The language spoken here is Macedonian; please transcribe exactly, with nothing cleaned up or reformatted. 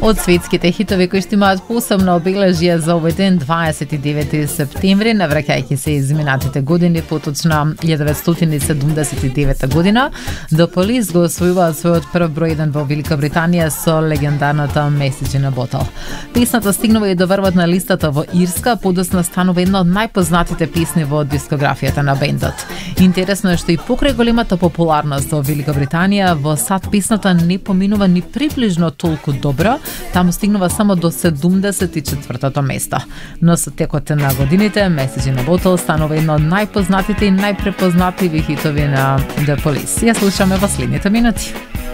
Од светските хитови кои што имаат посебно обележје за овој ден, дваесет и девети септември, навраќајќи се изминатите години, поточно илјада деветстотини седумдесет и девета година, The Police го освојуваат својот прв број еден во Велика Британија со легендарната Message in a Bottle. Песната стигнува и до врвот на листата во Ирска, подоцна станува една од најпознатите песни во дискографијата на бендот. Интересно е што и покрај големата популарност во Велика Британија, во САД песната не поминува ни приближно толку добро, таму стигнува само до седумдесет и четвртото место. Но со текот на годините, Message in a Bottle станува една од најпознатите и најпрепознатливи хитови на The Police. Ја слушаме во следните минути.